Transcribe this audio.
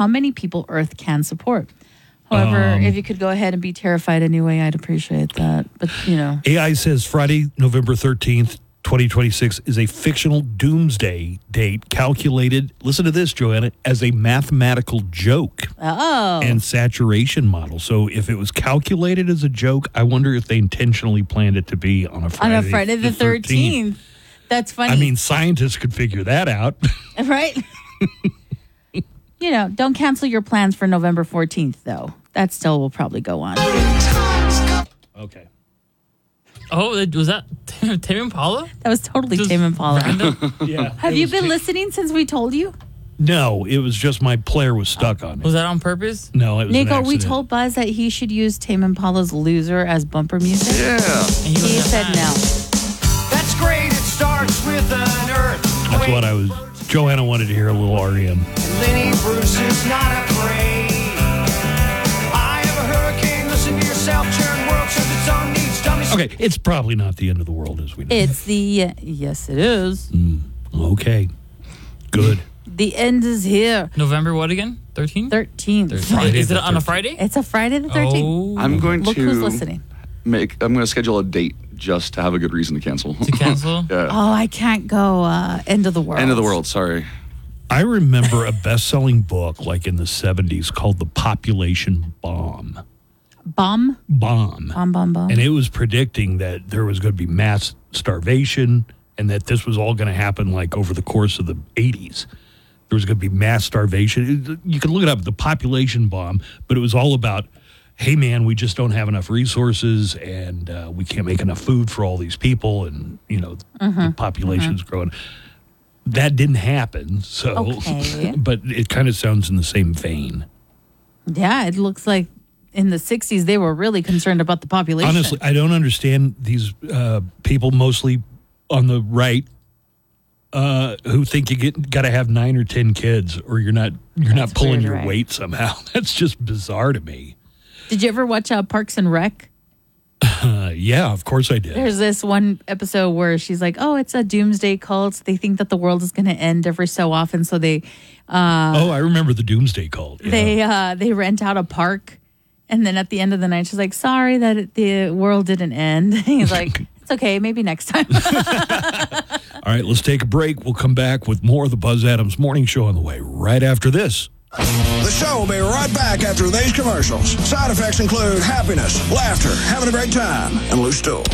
how many people Earth can support. However, if you could go ahead and be terrified anyway, I'd appreciate that. But, AI says Friday, November 13th, 2026 is a fictional doomsday date calculated, listen to this, Joanna, as a mathematical joke and saturation model. So if it was calculated as a joke, I wonder if they intentionally planned it to be on a Friday the 13th. That's funny. I mean, scientists could figure that out. Right? Don't cancel your plans for November 14th, though. That still will probably go on. Okay. Oh, was that Tame Impala? That was totally Tame Impala. Yeah. Have you been listening since we told you? No, it was just my player was stuck on it. Was that on purpose? No, it was Nico, an we accident. told Buzz that he should use Tame Impala's Loser as bumper music. Yeah. And He said no. That's great. It starts with an earthquake. That's what I was... Joanna wanted to hear a little REM. Lenny Bruce is not afraid. I am a hurricane. Listen to yourself. Churn world serves its own needs. Dummies. Okay, it's probably not the end of the world as we know. It's yes, it is. Okay, good. The end is here. November what again? 13th? 13th. Friday Is it the on a 13th. Friday? It's a Friday the 13th. Oh, I'm going Look to who's listening. I'm going to schedule a date just to have a good reason to cancel. to cancel? Yeah. Oh, I can't go. End of the world. End of the world. Sorry. I remember a best-selling book like in the 70s called The Population Bomb. Bomb? Bomb. Bomb. And it was predicting that there was going to be mass starvation and that this was all going to happen like over the course of the 80s. There was going to be mass starvation. You can look it up, The Population Bomb, but it was all about, hey, man, we just don't have enough resources and we can't make enough food for all these people and, the population's growing. That didn't happen, so Okay. but it kind of sounds in the same vein. Yeah, it looks like in the 60s they were really concerned about the population. Honestly, I don't understand these people, mostly on the right, who think you got to have 9 or 10 kids, or you're not pulling weird, your right? weight somehow. That's just bizarre to me. Did you ever watch Parks and Rec? Yeah, of course I did. There's this one episode where she's like, "Oh, it's a doomsday cult. They think that the world is going to end every so often, so they I remember the Doomsday Cult. Yeah. they rent out a park, and then at the end of the night, she's like, "Sorry that the world didn't end." He's like, "It's okay, maybe next time." All right, let's take a break. We'll come back with more of the Buzz Adams Morning Show on the way right after this. The show will be right back after these commercials. Side effects include happiness, laughter, having a great time, and loose stool.